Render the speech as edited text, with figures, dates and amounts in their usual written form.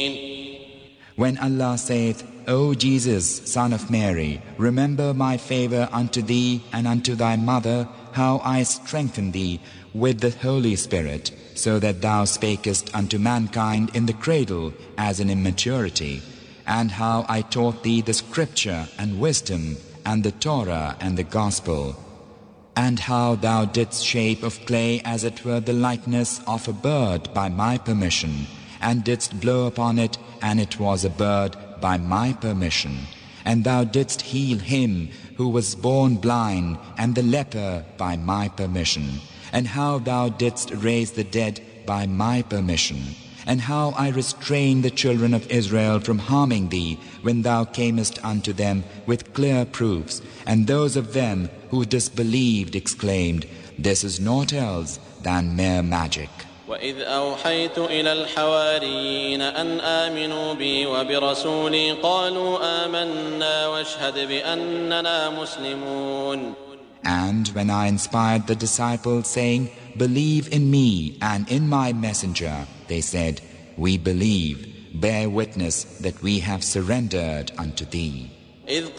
When Allah saith, O Jesus, son of Mary, remember my favor unto thee and unto thy mother, how I strengthened thee with the Holy Spirit, so that thou spakest unto mankind in the cradle as in immaturity, and how I taught thee the scripture and wisdom and the Torah and the gospel, and how thou didst shape of clay as it were the likeness of a bird by my permission, and didst blow upon it, and it was a bird by my permission. And thou didst heal him who was born blind and the leper by my permission. And how thou didst raise the dead by my permission. And how I restrained the children of Israel from harming thee when thou camest unto them with clear proofs. And those of them who disbelieved exclaimed, This is naught else than mere magic. وإذ أوحيت إلى الحواريين أن آمنوا بي وبرسولي قالوا آمنا واشهد بأننا مسلمون. And when I inspired the disciples saying, Believe in me and in my messenger, they said, We believe, bear witness that we have surrendered unto thee. إذ